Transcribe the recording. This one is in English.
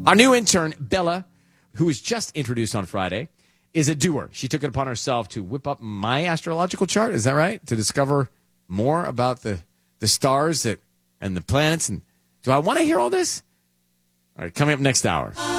Our new intern, Bella, who was just introduced on Friday, is a doer. She took it upon herself to whip up my astrological chart. Is that right? To discover more about the stars and the planets. And do I want to hear all this? All right, coming up next hour.